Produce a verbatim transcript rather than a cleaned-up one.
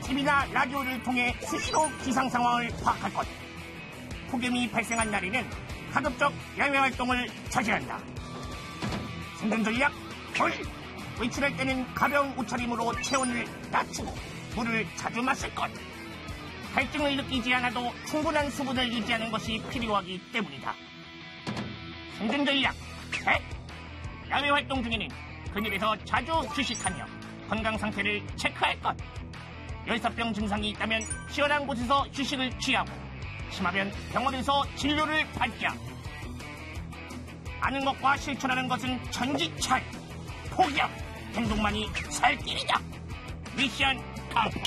티비나 라디오를 통해 수시로 기상 상황을 파악할 것. 폭염이 발생한 날에는 가급적 야외 활동을 자제한다. 생존 전략 둘. 외출할 때는 가벼운 옷차림으로 체온을 낮추고 물을 자주 마실 것. 갈증을 느끼지 않아도 충분한 수분을 유지하는 것이 필요하기 때문이다. 생존 전략 셋. 야외 활동 중에는 그늘에서 자주 휴식하며 건강 상태를 체크할 것. 열사병 증상이 있다면 시원한 곳에서 휴식을 취하고 심하면 병원에서 진료를 받자. 아는 것과 실천하는 것은 천지차이. 폭염 행동만이 살 길이다. 미션 성공.